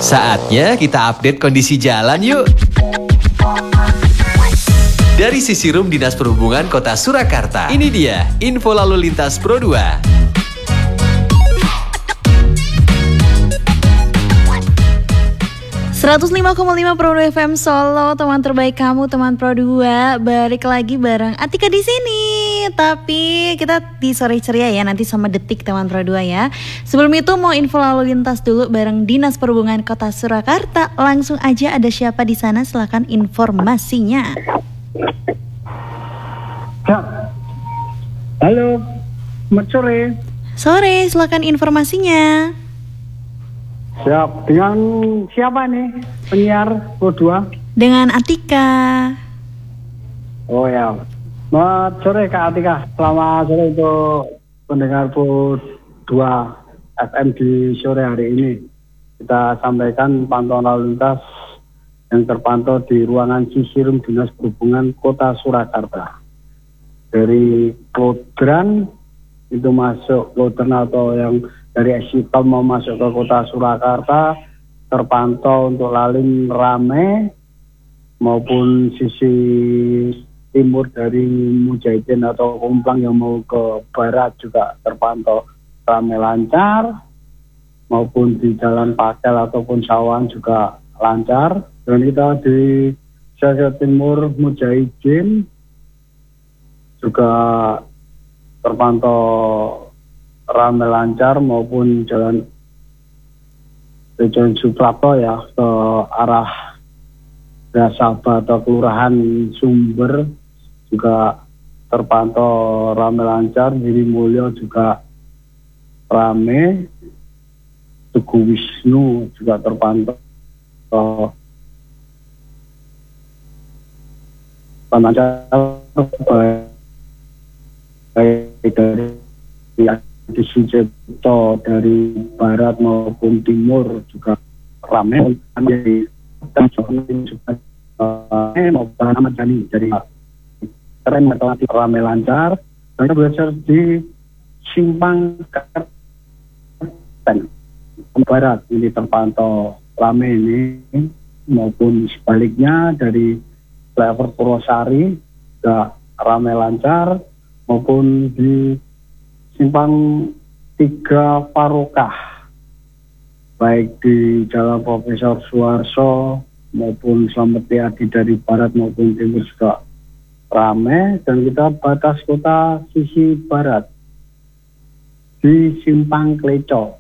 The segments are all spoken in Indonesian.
Saatnya kita update kondisi jalan yuk. Dari sisi Rum Dinas Perhubungan Kota Surakarta, ini dia info lalu lintas Pro 2. 105,5 Pro 2 FM Solo, teman terbaik kamu, teman Pro 2. Balik lagi bareng Atika di sini. Tapi kita di sore ceria ya, nanti sama Detik teman Pro 2 ya. Sebelum itu mau info lalu lintas dulu bareng Dinas Perhubungan Kota Surakarta. Langsung aja, ada siapa di sana? Silakan informasinya. Ya. Halo, selamat sore. Sore, silakan informasinya. Siap, dengan siapa nih penyiar Pro 2? Dengan Atika. Oh ya, selamat sore Kak Atika. Selamat sore untuk pendengar Pro 2 FM di sore hari ini. Kita sampaikan pantauan lalu lintas yang terpantau di ruangan Sisirum Dinas Perhubungan Kota Surakarta. Dari Klodran itu masuk Klodran atau yang dari exit tol mau masuk ke Kota Surakarta terpantau untuk lalin rame, maupun sisi timur dari Mujahidin atau Kumplang yang mau ke barat juga terpantau rame lancar, maupun di Jalan Pakel ataupun Sawan juga lancar. Dan kita di sisi timur Mujahidin juga terpantau ramai lancar, maupun jalan Suprapto ya ke arah Sabah atau Kelurahan Sumber juga terpantau ramai lancar. Giri Mulyo juga ramai, Tugu Wisnu juga terpantau lancar, baik dari di Sucipto dari barat maupun timur juga ramai. Maupun nama Jani dari tren matematik ramai lancar. Saya belajar di Simpang Kerten barat ini terpantau ramai ini, maupun sebaliknya dari Flyover Purwosari juga ramai lancar, maupun di Simpang 3 Farokah, baik di Jalan Profesor Suharso maupun Slamet Riyadi dari barat maupun timur juga ramai. Dan kita batas kota sisi barat di Simpang Kleco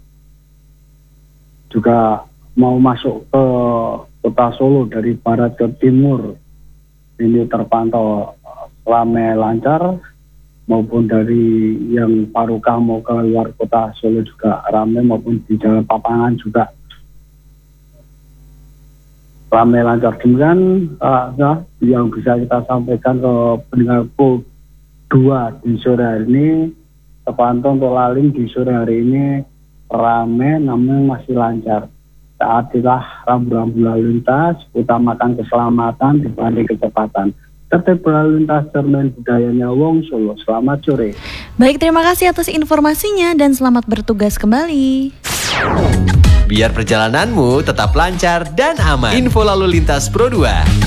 juga mau masuk ke Kota Solo dari barat ke timur ini terpantau ramai lancar, maupun dari yang Farokah mau ke luar kota Solo juga ramai, maupun di Jalan Papangan juga ramai lancar. Demikian yang bisa kita sampaikan ke pendengar Pro 2 di sore hari ini. Terpantau untuk laling di sore hari ini ramai, namun masih lancar. Saatilah rambu-rambu lalu lintas, utamakan keselamatan dibanding kecepatan. Tertib berlalu lintas cermin budayanya Wong Solo. Selamat sore. Baik, terima kasih atas informasinya dan selamat bertugas kembali. Biar perjalananmu tetap lancar dan aman. Info lalu lintas Pro 2.